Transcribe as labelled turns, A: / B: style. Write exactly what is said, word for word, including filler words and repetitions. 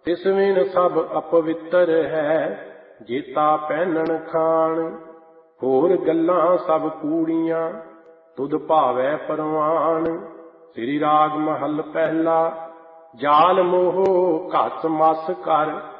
A: ਤਿਸ ਵਿਨ ਸਭ ਅਪਵਿੱਤਰ ਹੈ, ਜੇਤਾ ਪਹਿਨਣ ਖਾਣ। ਹੋਰ ਗੱਲਾਂ ਸਭ ਕੂੜੀਆਂ, ਤੁਧ ਭਾਵੈ ਪਰਵਾਨ। ਸ੍ਰੀ ਰਾਗ ਮਹੱਲ ਪਹਿਲਾ। ਜਾਲ ਮੋਹ ਘਸ ਮਸ ਕਰ,